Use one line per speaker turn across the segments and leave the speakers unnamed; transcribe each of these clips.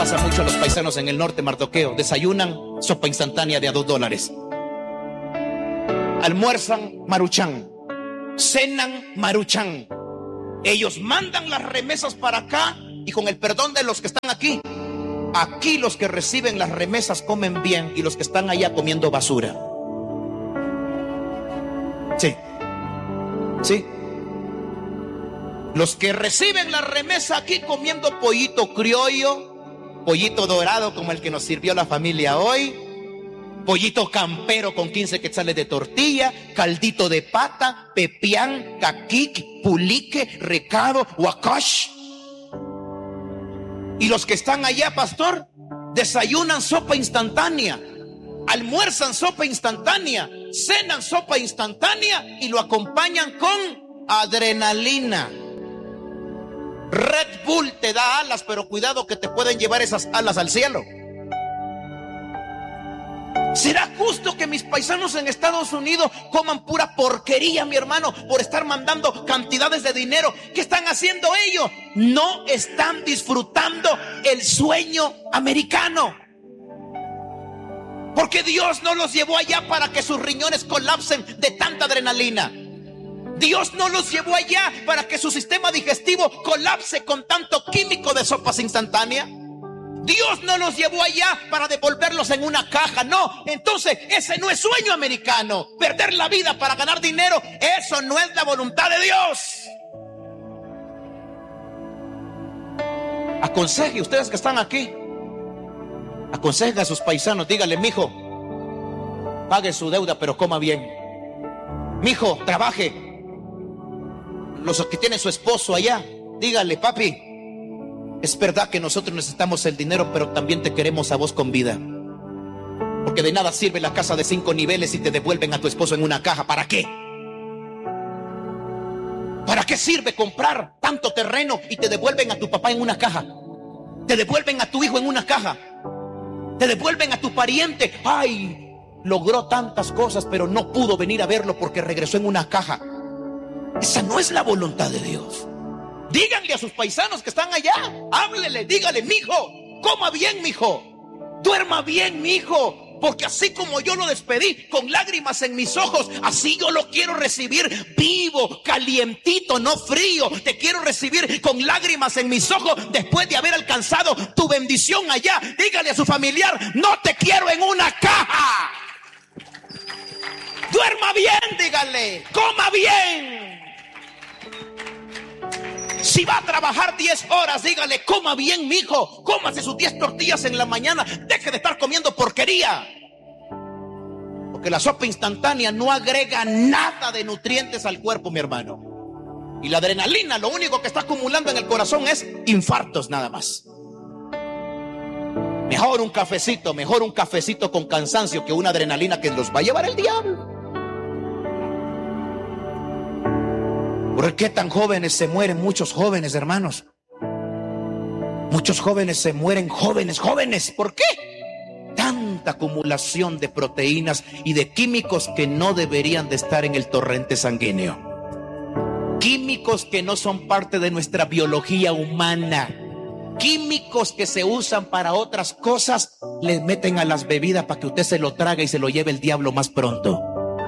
pasa mucho a los paisanos en el norte, Mardoqueo. Desayunan sopa instantánea de $2. Almuerzan maruchan. Cenan maruchan. Ellos mandan las remesas para acá y con el perdón de los que están aquí, aquí los que reciben las remesas comen bien y los que están allá comiendo basura. Sí. Sí. Los que reciben la remesa aquí comiendo pollito criollo, pollito dorado como el que nos sirvió la familia hoy, pollito campero con 15 quetzales de tortilla, caldito de pata, pepián, caquic, pulique, recado, huacash. Y los que están allá, pastor, desayunan sopa instantánea, almuerzan sopa instantánea, cenan sopa instantánea y lo acompañan con adrenalina. Red Bull te da alas, pero cuidado que te pueden llevar esas alas al cielo. ¿Será justo que mis paisanos en Estados Unidos coman pura porquería, mi hermano, por estar mandando cantidades de dinero? ¿Qué están haciendo ellos? No están disfrutando el sueño americano. Porque Dios no los llevó allá para que sus riñones colapsen de tanta adrenalina. Dios no los llevó allá para que su sistema digestivo colapse con tanto químico de sopas instantáneas. Dios no los llevó allá para devolverlos en una caja, no. Entonces ese no es sueño americano. Perder la vida para ganar dinero, eso no es la voluntad de Dios. Aconseje, ustedes que están aquí, aconsejen a sus paisanos, dígale: mijo, pague su deuda pero coma bien. Mijo, trabaje. Los que tienen su esposo allá, dígale: papi, es verdad que nosotros necesitamos el dinero, pero también te queremos a vos con vida. Porque de nada sirve la casa de 5 niveles si te devuelven a tu esposo en una caja. ¿Para qué? ¿Para qué sirve comprar tanto terreno y te devuelven a tu papá en una caja? Te devuelven a tu hijo en una caja. Te devuelven a tu pariente. Ay, logró tantas cosas, pero no pudo venir a verlo porque regresó en una caja. Esa no es la voluntad de Dios. Díganle a sus paisanos que están allá, háblele, dígale: mijo, coma bien, mijo, duerma bien, mijo, porque así como yo lo despedí con lágrimas en mis ojos, así yo lo quiero recibir vivo, calientito, no frío. Te quiero recibir con lágrimas en mis ojos después de haber alcanzado tu bendición allá. Dígale a su familiar: no te quiero en una caja. Duerma bien, dígale, coma bien. Si va a trabajar 10 horas, dígale: coma bien, mijo, cómase sus 10 tortillas en la mañana, deje de estar comiendo porquería. Porque la sopa instantánea no agrega nada de nutrientes al cuerpo, mi hermano. Y la adrenalina lo único que está acumulando en el corazón es infartos nada más. Mejor un cafecito con cansancio que una adrenalina que los va a llevar el diablo. ¿Por qué tan jóvenes se mueren muchos jóvenes, hermanos? Muchos jóvenes se mueren jóvenes. ¿Por qué? Tanta acumulación de proteínas y de químicos que no deberían de estar en el torrente sanguíneo. Químicos que no son parte de nuestra biología humana. Químicos que se usan para otras cosas, les meten a las bebidas para que usted se lo trague y se lo lleve el diablo más pronto.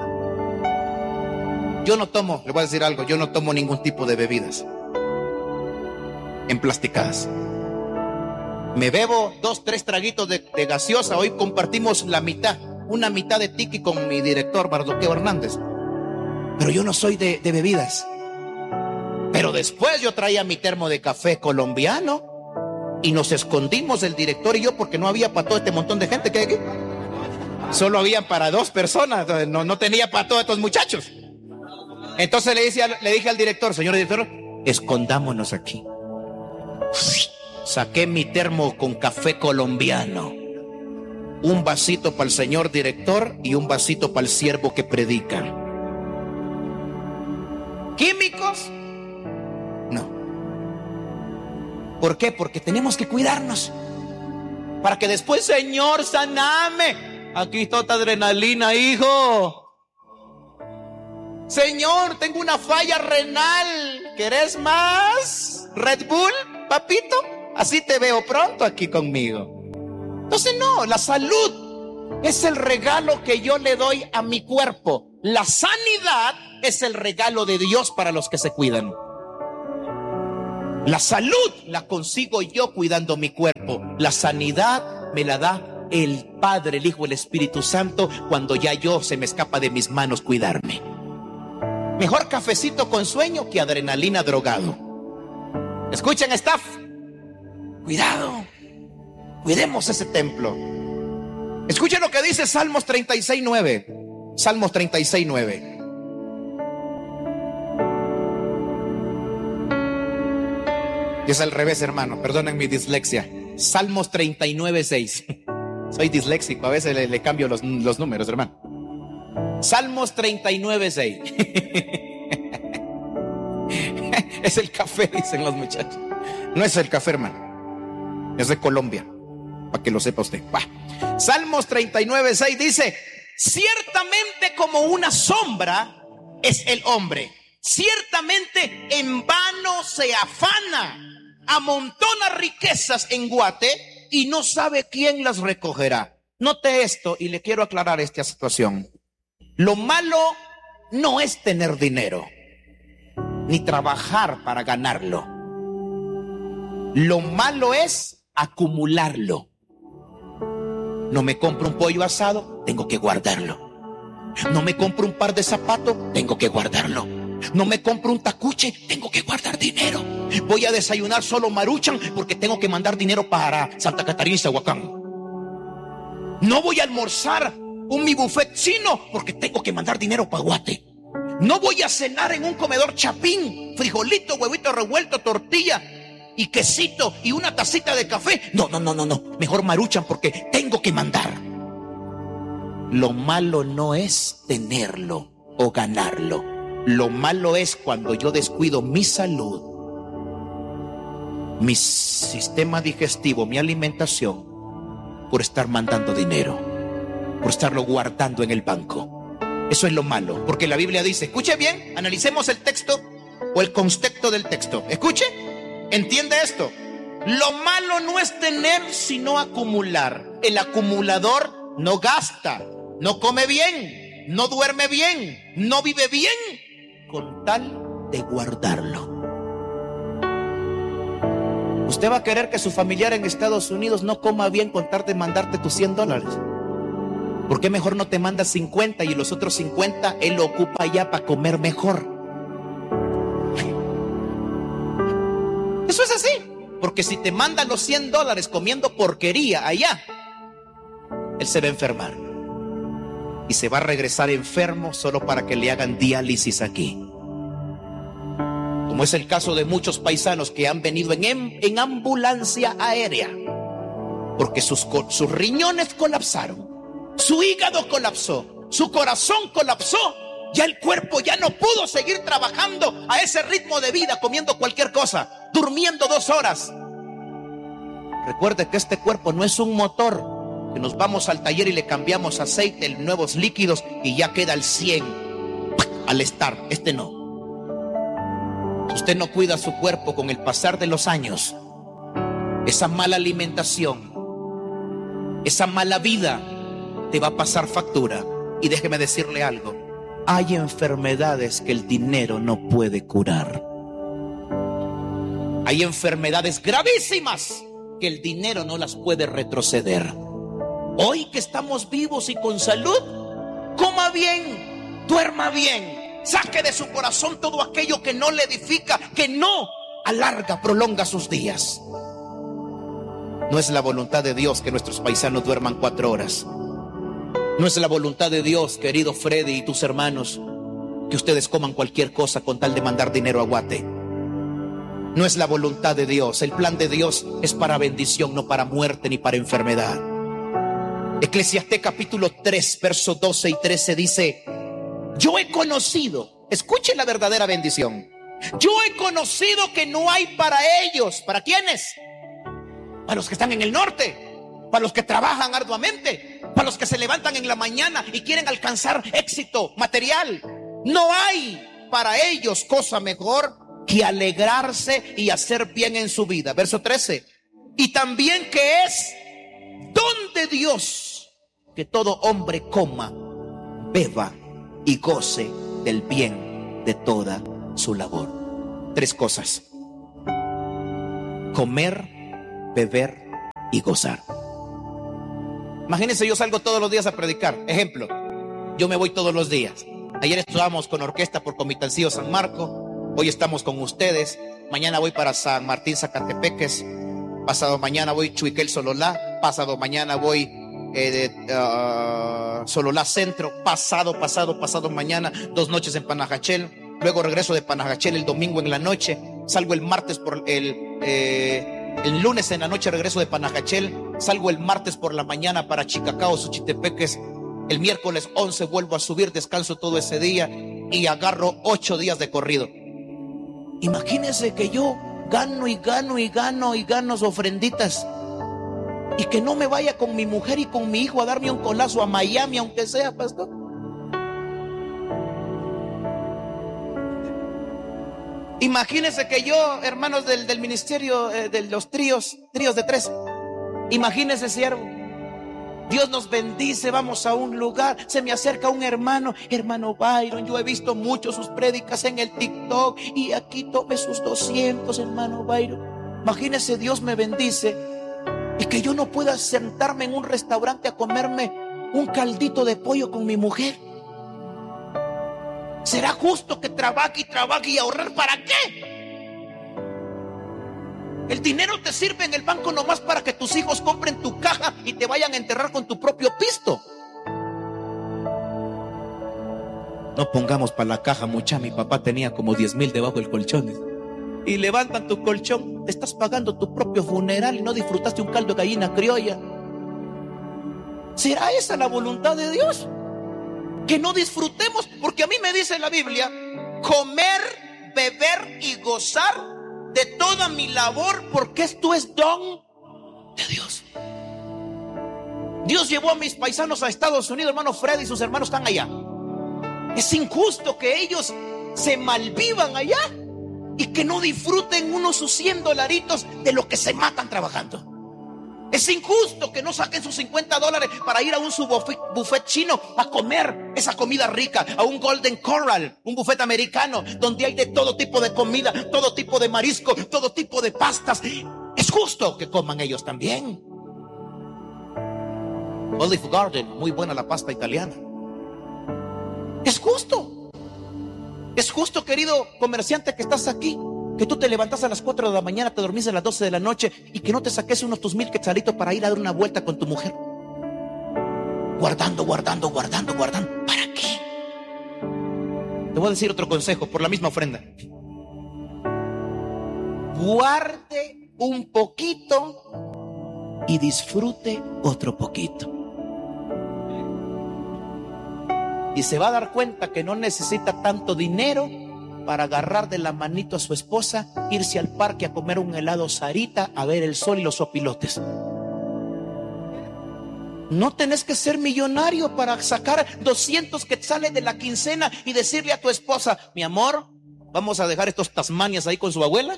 Yo no tomo, le voy a decir algo, yo no tomo ningún tipo de bebidas emplasticadas. Me bebo 2, 3 traguitos de gaseosa. Hoy compartimos una mitad de tiki con mi director Mardoqueo Hernández. Pero yo no soy de bebidas. Pero después yo traía mi termo de café colombiano y nos escondimos el director y yo porque no había para todo este montón de gente que hay aquí. Solo había para 2 personas, no tenía para todos estos muchachos. Entonces le dije al director: señor director, escondámonos aquí. Saqué mi termo con café colombiano, un vasito para el señor director y un vasito para el siervo que predica. ¿Químicos? No. ¿Por qué? Porque tenemos que cuidarnos para que después: Señor, saname, aquí está otra adrenalina, hijo. Señor, tengo una falla renal, ¿querés más Red Bull, papito? Así te veo pronto aquí conmigo. Entonces no, la salud es el regalo que yo le doy a mi cuerpo. La sanidad es el regalo de Dios para los que se cuidan. La salud la consigo yo cuidando mi cuerpo. La sanidad me la da el Padre, el Hijo, el Espíritu Santo cuando ya se me escapa de mis manos cuidarme. Mejor cafecito con sueño que adrenalina drogado. Escuchen, staff. Cuidado. Cuidemos ese templo. Escuchen lo que dice Salmos 36:9. Salmos 36:9. Y es al revés, hermano. Perdonen mi dislexia. Salmos 39:6. Soy disléxico. A veces le cambio los números, hermano. Salmos 39:6. Es el café, dicen los muchachos. No es el café, hermano. Es de Colombia. Para que lo sepa usted. Salmos 39:6 dice: ciertamente como una sombra es el hombre. Ciertamente en vano se afana. Amontona riquezas en Guate y no sabe quién las recogerá. Note esto y le quiero aclarar esta situación. Lo malo no es tener dinero, ni trabajar para ganarlo. Lo malo es acumularlo. No me compro un pollo asado, tengo que guardarlo. No me compro un par de zapatos, tengo que guardarlo. No me compro un tacuche, tengo que guardar dinero. Voy a desayunar solo Maruchan porque tengo que mandar dinero para Santa Catarina y Zahuacán. No voy a almorzar mi buffet chino porque tengo que mandar dinero para Guate. No voy a cenar en un comedor chapín, frijolito, huevito revuelto, tortilla y quesito y una tacita de café. No. Mejor Maruchan porque tengo que mandar. Lo malo no es tenerlo o ganarlo. Lo malo es cuando yo descuido mi salud, mi sistema digestivo, mi alimentación, por estar mandando dinero, por estarlo guardando en el banco. Eso es lo malo, porque la Biblia dice, escuche bien, analicemos el texto o el contexto del texto. Escuche, entiende esto. Lo malo no es tener, sino acumular. El acumulador no gasta, no come bien, no duerme bien, no vive bien, con tal de guardarlo. Usted va a querer que su familiar en Estados Unidos no coma bien con tal de mandarte tus $100. ¿Por qué mejor no te manda 50 y los otros 50 él lo ocupa ya para comer mejor? Eso es así. Porque si te manda los $100 comiendo porquería allá, él se va a enfermar. Y se va a regresar enfermo solo para que le hagan diálisis aquí. Como es el caso de muchos paisanos que han venido en ambulancia aérea. Porque sus riñones colapsaron. Su hígado colapsó. Su corazón colapsó. Ya el cuerpo ya no pudo seguir trabajando a ese ritmo de vida, comiendo cualquier cosa, durmiendo 2 horas. Recuerde que este cuerpo no es un motor que nos vamos al taller y le cambiamos aceite, nuevos líquidos y ya queda al 100 al estar. Este no. Si usted no cuida su cuerpo, con el pasar de los años, esa mala alimentación, esa mala vida te va a pasar factura. Y déjeme decirle algo, hay enfermedades que el dinero no puede curar. Hay enfermedades gravísimas que el dinero no las puede retroceder. Hoy que estamos vivos y con salud, coma bien, duerma bien, saque de su corazón todo aquello que no le edifica, que no alarga, prolonga sus días. No es la voluntad de Dios que nuestros paisanos duerman 4 horas. No es la voluntad de Dios, querido Freddy y tus hermanos, que ustedes coman cualquier cosa con tal de mandar dinero a Guate. No es la voluntad de Dios. El plan de Dios es para bendición, no para muerte ni para enfermedad. Eclesiastés capítulo 3, versos 12 y 13 dice: yo he conocido, escuchen la verdadera bendición. Yo he conocido que no hay para ellos. ¿Para quiénes? Para los que están en el norte, para los que trabajan arduamente, para los que se levantan en la mañana y quieren alcanzar éxito material. No hay para ellos cosa mejor que alegrarse y hacer bien en su vida. Verso 13: y también que es don de Dios que todo hombre coma, beba y goce del bien de toda su labor. 3 cosas: comer, beber y gozar. Imagínense, yo salgo todos los días a predicar. Ejemplo, yo me voy todos los días. Ayer estábamos con orquesta por Comitalcillo San Marco. Hoy estamos con ustedes. Mañana voy para San Martín Zacatepeques. Pasado mañana voy Chuiquel Sololá. Pasado mañana voy Sololá Centro. Pasado mañana 2 noches en Panajachel. Luego regreso de Panajachel el domingo en la noche. Salgo el martes por el lunes en la noche, regreso de Panajachel. Salgo el martes por la mañana para Chicacao, Xochitepeques. El miércoles 11 vuelvo a subir, descanso todo ese día y agarro 8 días de corrido. Imagínense que yo gano ofrenditas y que no me vaya con mi mujer y con mi hijo a darme un colazo a Miami, aunque sea, pastor. Imagínense que yo, hermanos del ministerio de los tríos de 3, imagínense, siervo, Dios nos bendice, vamos a un lugar, se me acerca un hermano Byron, yo he visto mucho sus prédicas en el TikTok y aquí tome sus 200, hermano Byron. Imagínense, Dios me bendice y que yo no pueda sentarme en un restaurante a comerme un caldito de pollo con mi mujer. ¿Será justo que trabaje y ahorrar para qué? El dinero te sirve en el banco nomás para que tus hijos compren tu caja y te vayan a enterrar con tu propio pisto. No pongamos para la caja, mucha. Mi papá tenía como 10,000 debajo del colchón. Y levantan tu colchón, te estás pagando tu propio funeral y no disfrutaste un caldo de gallina criolla. ¿Será esa la voluntad de Dios? Que no disfrutemos, porque a mí me dice la Biblia: comer, beber y gozar de toda mi labor, porque esto es don de Dios. Dios llevó a mis paisanos a Estados Unidos, hermano Fred y sus hermanos están allá. Es injusto que ellos se malvivan allá y que no disfruten unos sus $100 de lo que se matan trabajando. Es injusto que no saquen sus $50 para ir a un buffet chino a comer esa comida rica, a un Golden Corral, un buffet americano, donde hay de todo tipo de comida, todo tipo de marisco, todo tipo de pastas. Es justo que coman ellos también. Olive Garden, muy buena la pasta italiana. Es justo. Es justo, querido comerciante que estás aquí, que tú te levantas a las 4 de la mañana, te dormís a las 12 de la noche y que no te saques unos tus 1,000 quetzalitos para ir a dar una vuelta con tu mujer. Guardando. ¿Para qué? Te voy a decir otro consejo por la misma ofrenda. Guarde un poquito y disfrute otro poquito. Y se va a dar cuenta que no necesita tanto dinero para agarrar de la manito a su esposa, irse al parque a comer un helado Sarita, a ver el sol y los opilotes. No tenés que ser millonario para sacar 200 quetzales de la quincena y decirle a tu esposa: mi amor, vamos a dejar estos Tasmanias ahí con su abuela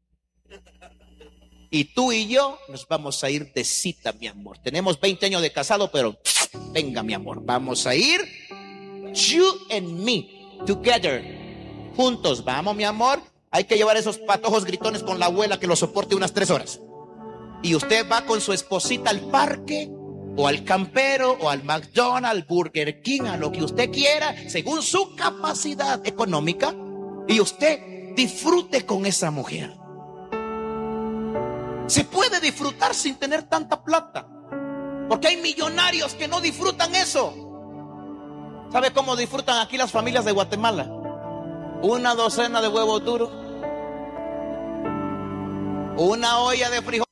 y tú y yo nos vamos a ir de cita, mi amor. Tenemos 20 años de casado, pero venga, mi amor, vamos a ir, you and me, together. Juntos, vamos, mi amor. Hay que llevar esos patojos gritones con la abuela que los soporte unas 3 horas. Y usted va con su esposita al parque, o al campero, o al McDonald's, Burger King, a lo que usted quiera, según su capacidad económica, y usted disfrute con esa mujer. Se puede disfrutar sin tener tanta plata, porque hay millonarios que no disfrutan eso. ¿Sabe cómo disfrutan aquí las familias de Guatemala? Una docena de huevos duros, una olla de frijoles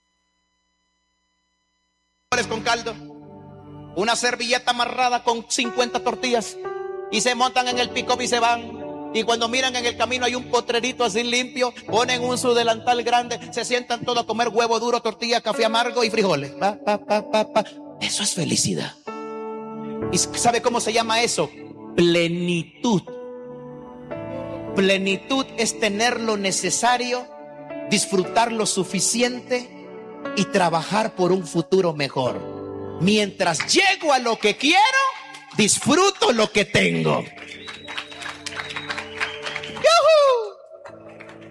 con caldo, una servilleta amarrada con 50 tortillas, y se montan en el pick-up y se van. Y cuando miran en el camino hay un potrerito así limpio, ponen su delantal grande, se sientan todos a comer huevo duro, tortilla, café amargo y frijoles. Eso es felicidad. ¿Y sabe cómo se llama eso? Plenitud. Plenitud es tener lo necesario, disfrutar lo suficiente y trabajar por un futuro mejor. Mientras llego a lo que quiero, disfruto lo que tengo. ¡Yujú!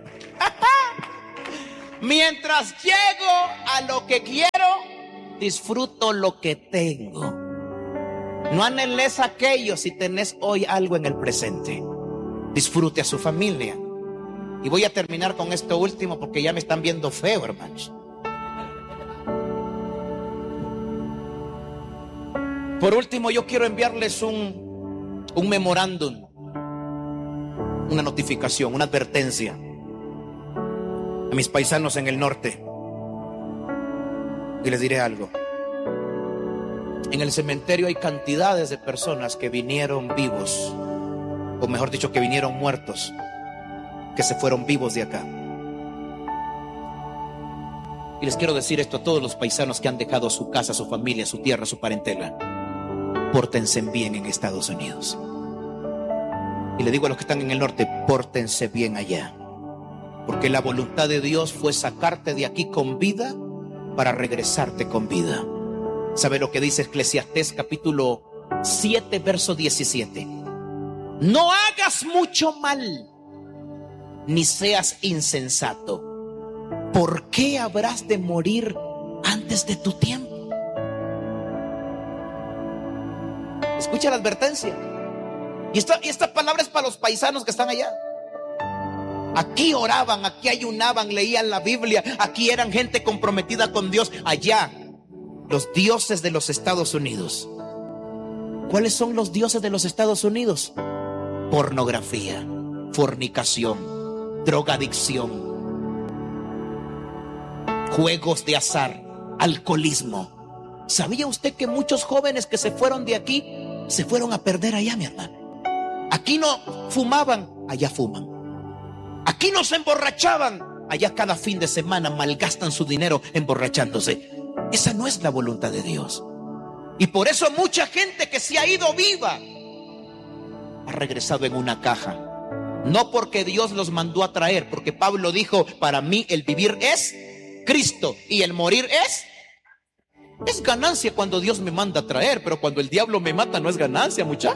Mientras llego a lo que quiero, disfruto lo que tengo. No anheles aquello si tenés hoy algo en el presente. Disfrute a su familia. Y voy a terminar con esto último porque ya me están viendo feo, hermanos. Por último, yo quiero enviarles un memorándum, una notificación, una advertencia a mis paisanos en el norte. Y les diré algo. En el cementerio hay cantidades de personas que vinieron vivos, o mejor dicho, que vinieron muertos, que se fueron vivos de acá. Y les quiero decir esto a todos los paisanos que han dejado su casa, su familia, su tierra, su parentela. Pórtense bien en Estados Unidos. Y le digo a los que están en el norte, pórtense bien allá. Porque la voluntad de Dios fue sacarte de aquí con vida para regresarte con vida. ¿Sabe lo que dice Eclesiastés capítulo 7, verso 17? No hagas mucho mal, ni seas insensato. ¿Por qué habrás de morir antes de tu tiempo? Escucha la advertencia. Y esta palabra es para los paisanos que están allá. Aquí oraban, aquí ayunaban, leían la Biblia, aquí eran gente comprometida con Dios. Allá, los dioses de los Estados Unidos. ¿Cuáles son los dioses de los Estados Unidos? Pornografía, fornicación, drogadicción, juegos de azar, alcoholismo. ¿Sabía usted que muchos jóvenes que se fueron de aquí se fueron a perder allá, mi hermano? Aquí no fumaban, allá fuman. Aquí no se emborrachaban, allá cada fin de semana malgastan su dinero emborrachándose. Esa no es la voluntad de Dios. Y por eso mucha gente que se ha ido viva ha regresado en una caja. No porque Dios los mandó a traer, porque Pablo dijo, para mí el vivir es Cristo y el morir es ganancia cuando Dios me manda a traer, pero cuando el diablo me mata no es ganancia, muchacha.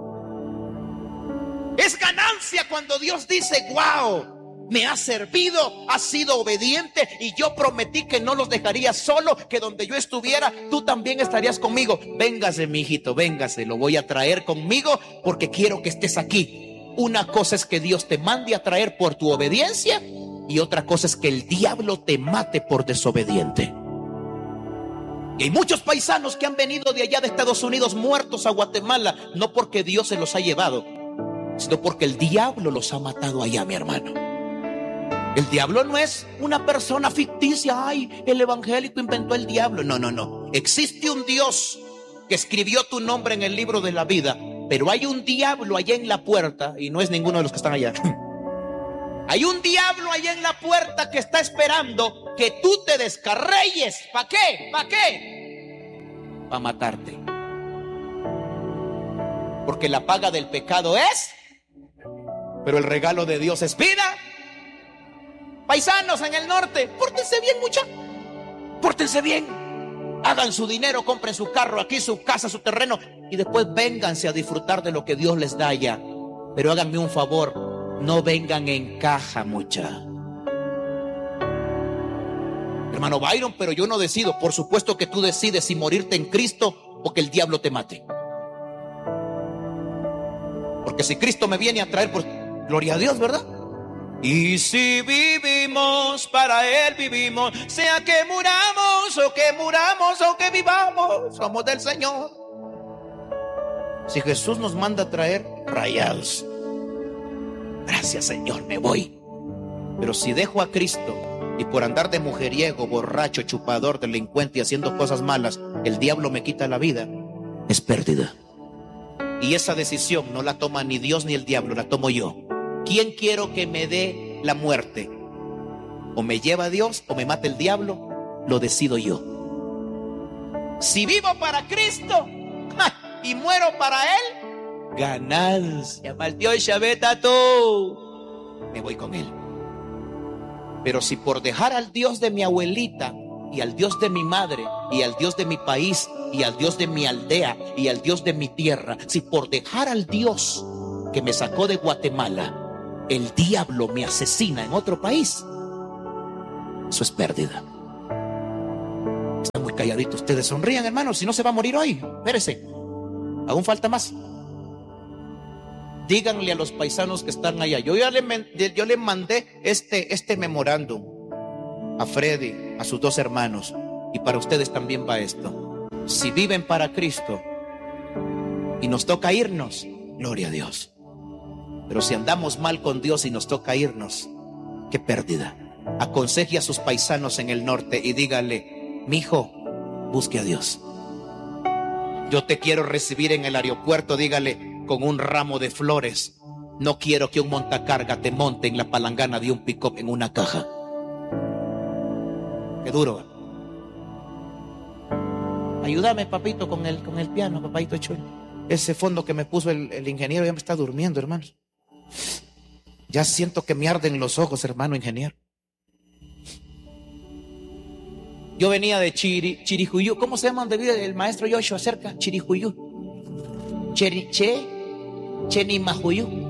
Es ganancia cuando Dios dice, wow, me has servido, has sido obediente y yo prometí que no los dejaría solo, que donde yo estuviera, tú también estarías conmigo. Véngase, mi hijito, véngase, lo voy a traer conmigo porque quiero que estés aquí. Una cosa es que Dios te mande a traer por tu obediencia y otra cosa es que el diablo te mate por desobediente. Y hay muchos paisanos que han venido de allá de Estados Unidos muertos a Guatemala, no porque Dios se los ha llevado, sino porque el diablo los ha matado allá, mi hermano. El diablo no es una persona ficticia. Ay, el evangélico inventó el diablo. No, no, no. Existe un Dios que escribió tu nombre en el libro de la vida, pero hay un diablo allá en la puerta y no es ninguno de los que están allá. Hay un diablo allá en la puerta que está esperando que tú te descarreyes. ¿Para qué? ¿Para qué? Para matarte. Porque la paga del pecado es, pero el regalo de Dios es vida. Paisanos en el norte, pórtense bien, muchachos. Pórtense bien. Hagan su dinero, compren su carro aquí, su casa, su terreno, y después vénganse a disfrutar de lo que Dios les da allá. Pero háganme un favor. No vengan en caja, mucha. Hermano Byron, pero yo no decido. Por supuesto que tú decides si morirte en Cristo o que el diablo te mate. Porque si Cristo me viene a traer, pues gloria a Dios, ¿verdad? Y si vivimos, para Él vivimos, sea que muramos o que vivamos, somos del Señor. Si Jesús nos manda a traer, rayados. Gracias, Señor, me voy. Pero si dejo a Cristo y por andar de mujeriego, borracho, chupador, delincuente y haciendo cosas malas, el diablo me quita la vida, es pérdida. Y esa decisión no la toma ni Dios ni el diablo, la tomo yo. ¿Quién quiero que me dé la muerte? O me lleva Dios o me mata el diablo, lo decido yo. Si vivo para Cristo y muero para Él, ganancia. Maldió Shabeta tú. Me voy con Él. Pero si por dejar al Dios de mi abuelita y al Dios de mi madre y al Dios de mi país y al Dios de mi aldea y al Dios de mi tierra, si por dejar al Dios que me sacó de Guatemala, el diablo me asesina en otro país, eso es pérdida. Están muy calladitos ustedes, sonrían, hermanos, si no se va a morir hoy. Espérese, aún falta más. Díganle a los paisanos que están allá. Yo le mandé este memorándum a Freddy, a sus dos hermanos, y para ustedes también va esto. Si viven para Cristo y nos toca irnos, gloria a Dios. Pero si andamos mal con Dios y nos toca irnos, qué pérdida. Aconseje a sus paisanos en el norte y dígale: mi hijo, busque a Dios. Yo te quiero recibir en el aeropuerto, dígale, con un ramo de flores. No quiero que un montacarga te monte en la palangana de un pick-up en una caja. Qué duro. Ayúdame, papito, con el piano, papito chulo. Ese fondo que me puso el ingeniero ya me está durmiendo, hermanos. Ya siento que me arden los ojos, hermano ingeniero. Yo venía de Chirijuyú. ¿Cómo se llama donde vive el maestro Yoshua cerca? Chirijuyú. Chenimahuyu.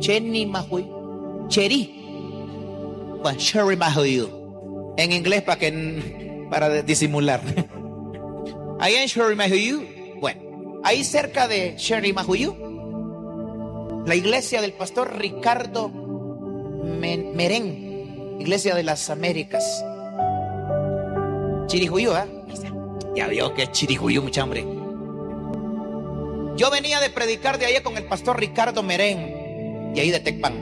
Bueno, Cherimahuyu. En inglés para disimular. Ahí en Cherimahuyu. Bueno, ahí cerca de Cherimahuyu, la iglesia del pastor Ricardo Merén, Iglesia de las Américas. Chirijuyú, ¿eh? Ya vio que es Chirijuyú, mucha hambre. Yo venía de predicar de allá con el pastor Ricardo Merén, y ahí de Tecpan.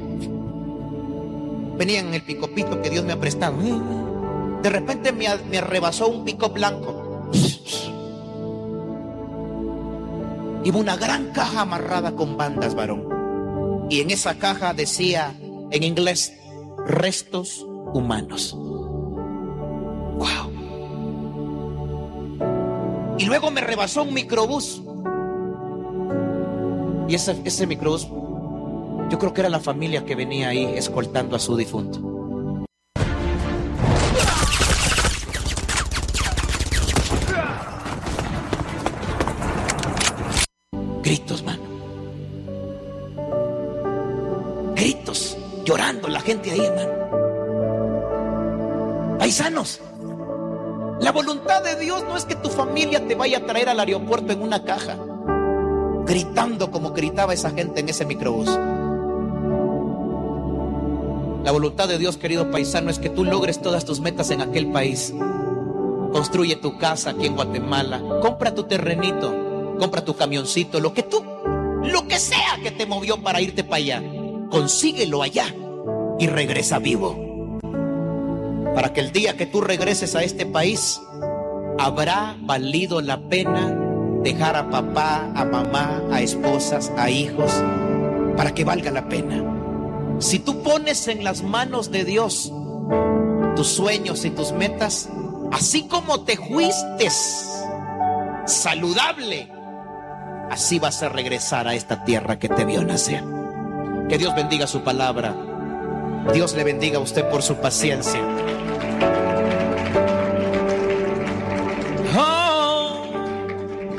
Venía en el picopito que Dios me ha prestado. De repente me rebasó un pico blanco. Iba una gran caja amarrada con bandas, varón. Y en esa caja decía en inglés: restos humanos. Wow. Y luego me rebasó un microbús. Y ese microbús, yo creo que era la familia que venía ahí escoltando a su difunto. Gritos, mano. Gritos, llorando la gente ahí, hermano. Paisanos, la voluntad de Dios no es que tu familia te vaya a traer al aeropuerto en una caja, gritando como gritaba esa gente en ese microbús. La voluntad de Dios, querido paisano, es que tú logres todas tus metas en aquel país. Construye tu casa aquí en Guatemala, compra tu terrenito, compra tu camioncito, lo que sea que te movió para irte para allá, consíguelo allá y regresa vivo. Para que el día que tú regreses a este país, habrá valido la pena dejar a papá, a mamá, a esposas, a hijos, para que valga la pena. Si tú pones en las manos de Dios tus sueños y tus metas, así como te fuiste saludable, así vas a regresar a esta tierra que te vio nacer. Que Dios bendiga su palabra. Dios le bendiga a usted por su paciencia.